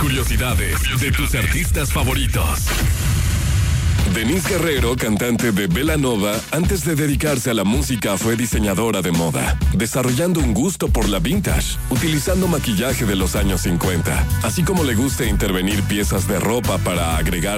curiosidades de tus artistas favoritos. Denise Guerrero, cantante de Belanova, antes de dedicarse a la música fue diseñadora de moda, desarrollando un gusto por la vintage, utilizando maquillaje de los años 50, así como le gusta intervenir piezas de ropa para agregar